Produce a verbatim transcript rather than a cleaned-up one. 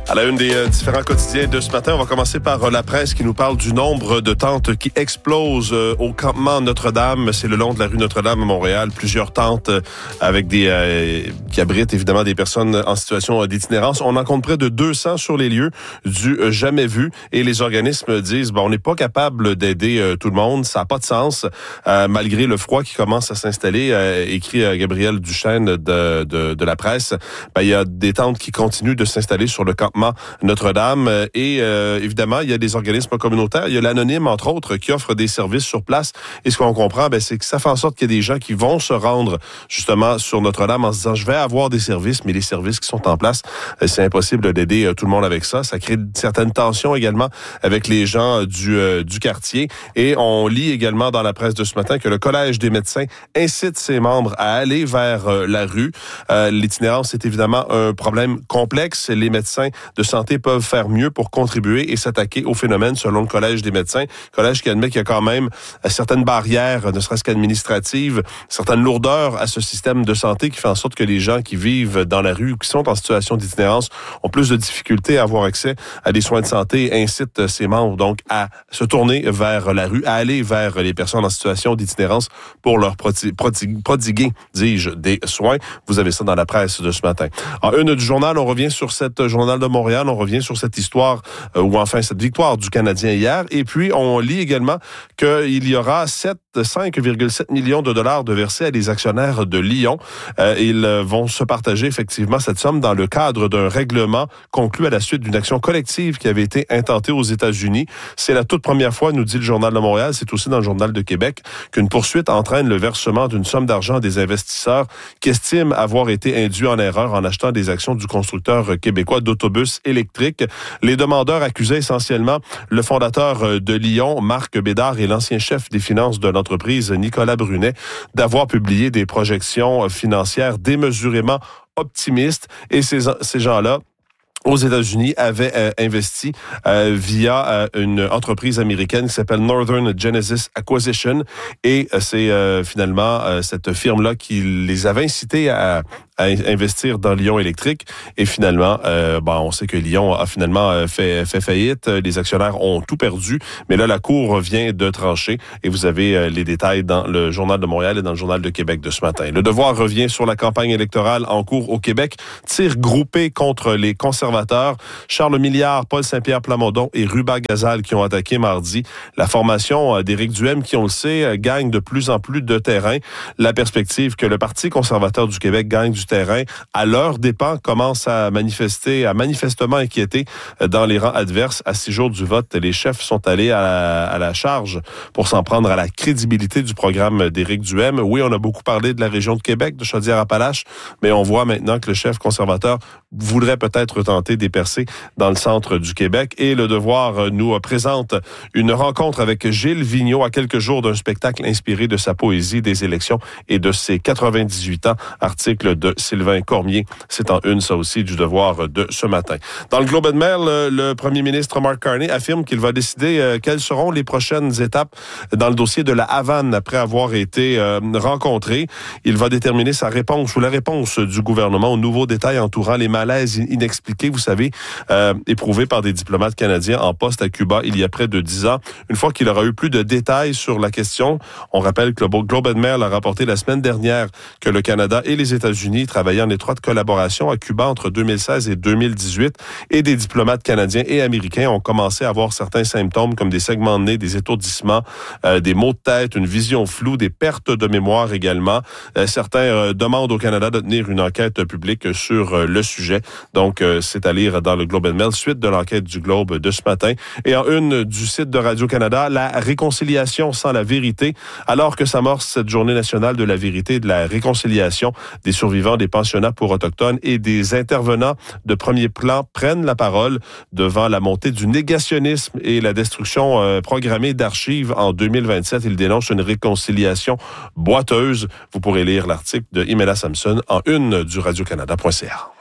À la une des euh, différents quotidiens de ce matin, on va commencer par euh, la presse qui nous parle du nombre de tentes qui explosent euh, au campement Notre-Dame. C'est le long de la rue Notre-Dame à Montréal. Plusieurs tentes euh, avec des euh, qui abritent évidemment des personnes en situation euh, d'itinérance. On en compte près de deux cents sur les lieux du euh, jamais vu. Et les organismes disent, bon, on n'est pas capable d'aider euh, tout le monde. Ça n'a pas de sens. Euh, malgré le froid qui commence à s'installer, euh, écrit euh, Gabriel Duchesne de, de, de la presse, ben, il y a des tentes qui continuent de s'installer sur le campement Notre-Dame. Et euh, évidemment, il y a des organismes communautaires. Il y a l'Anonyme, entre autres, qui offre des services sur place. Et ce qu'on comprend, ben, c'est que ça fait en sorte qu'il y a des gens qui vont se rendre justement sur Notre-Dame en se disant, je vais avoir des services, mais les services qui sont en place, c'est impossible d'aider tout le monde avec ça. Ça crée certaines tensions également avec les gens du, euh, du quartier. Et on lit également dans la presse de ce matin que le Collège des médecins incite ses membres à aller vers euh, la rue. Euh, l'itinérance, c'est évidemment un problème complexe. Les médecins de santé peuvent faire mieux pour contribuer et s'attaquer au phénomène, selon le Collège des médecins. Collège qui admet qu'il y a quand même certaines barrières, ne serait-ce qu'administratives, certaines lourdeurs à ce système de santé qui fait en sorte que les gens qui vivent dans la rue ou qui sont en situation d'itinérance ont plus de difficultés à avoir accès à des soins de santé et incite ses membres donc à se tourner vers la rue, à aller vers les personnes en situation d'itinérance pour leur prodi- prodi- prodiguer, dis-je, des soins. Vous avez ça dans la presse de ce matin. En une du journal, on revient sur cette journal de Montréal, on revient sur cette histoire, euh, ou enfin cette victoire du Canadien hier. Et puis, on lit également qu'il y aura cinq virgule sept millions de dollars de versés à des actionnaires de Lyon. Euh, ils vont se partager effectivement cette somme dans le cadre d'un règlement conclu à la suite d'une action collective qui avait été intentée aux États-Unis. C'est la toute première fois, nous dit le Journal de Montréal, c'est aussi dans le Journal de Québec, qu'une poursuite entraîne le versement d'une somme d'argent à des investisseurs qui estiment avoir été induits en erreur en achetant des actions du constructeur québécois d'autobus électriques. Les demandeurs accusaient essentiellement le fondateur de Lyon, Marc Bédard, et l'ancien chef des finances de l'entreprise, Nicolas Brunet, d'avoir publié des projections financières démesurément optimistes. Et ces, ces gens-là, aux États-Unis, avaient euh, investi euh, via euh, une entreprise américaine qui s'appelle Northern Genesis Acquisition. Et euh, c'est euh, finalement euh, cette firme-là qui les avait incités à, à investir dans Lyon Électrique. Et finalement, euh, bon, on sait que Lyon a finalement fait, fait faillite. Les actionnaires ont tout perdu. Mais là, la Cour vient de trancher. Et vous avez euh, les détails dans le Journal de Montréal et dans le Journal de Québec de ce matin. Le Devoir revient sur la campagne électorale en cours au Québec. Tir groupé contre les conservateurs. Charles Milliard, Paul Saint-Pierre Plamondon et Ruba Gazal qui ont attaqué mardi la formation d'Éric Duhaime qui, on le sait, gagne de plus en plus de terrain. La perspective que le Parti conservateur du Québec gagne du terrain à leurs dépens commence à manifester, à manifestement inquiéter dans les rangs adverses. À six jours du vote, les chefs sont allés à la, à la charge pour s'en prendre à la crédibilité du programme d'Éric Duhaime. Oui, on a beaucoup parlé de la région de Québec, de Chaudière-Appalaches, mais on voit maintenant que le chef conservateur voudrait peut-être tenter des percées dans le centre du Québec. Et le Devoir nous présente une rencontre avec Gilles Vigneault à quelques jours d'un spectacle inspiré de sa poésie des élections et de ses quatre-vingt-dix-huit ans. Article de Sylvain Cormier. C'est en une, ça aussi, du Devoir de ce matin. Dans le Globe and Mail, le premier ministre Mark Carney affirme qu'il va décider quelles seront les prochaines étapes dans le dossier de la Havane après avoir été rencontré. Il va déterminer sa réponse ou la réponse du gouvernement aux nouveaux détails entourant les malaises inexpliqués, vous savez, euh, éprouvé par des diplomates canadiens en poste à Cuba il y a près de dix ans. Une fois qu'il aura eu plus de détails sur la question, on rappelle que le Globe and Mail a rapporté la semaine dernière que le Canada et les États-Unis travaillaient en étroite collaboration à Cuba entre deux mille seize et deux mille dix-huit et des diplomates canadiens et américains ont commencé à avoir certains symptômes comme des segments de nez, des étourdissements, euh, des maux de tête, une vision floue, des pertes de mémoire également. Euh, certains euh, demandent au Canada de tenir une enquête publique sur euh, le sujet. Donc, euh, c'est à lire dans le Globe and Mail, suite de l'enquête du Globe de ce matin. Et en une du site de Radio-Canada, la réconciliation sans la vérité, alors que s'amorce cette journée nationale de la vérité et de la réconciliation, des survivants des pensionnats pour autochtones et des intervenants de premier plan prennent la parole devant la montée du négationnisme et la destruction euh, programmée d'archives en deux mille vingt-sept. Ils dénoncent une réconciliation boiteuse. Vous pourrez lire l'article de Imelda Sampson en une du radio canada point c a.